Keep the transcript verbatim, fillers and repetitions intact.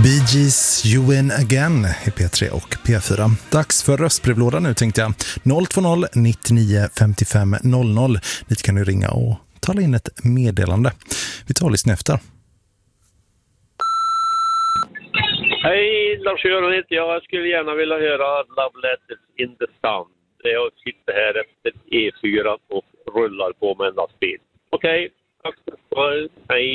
Bee Gees, You Win Again i P tre och P fyra. Dags för röstbrevlådan nu, tänkte jag. noll två noll nittionio femtiofem noll noll. Dit kan du ringa och tala in ett meddelande. Vi tar lyssna efter. Hej, Lars-Göran heter jag. Jag skulle gärna vilja höra Love Letters in the Sun. Jag sitter här efter E fyra och rullar på med en lastbil. Okej, tack. Hej.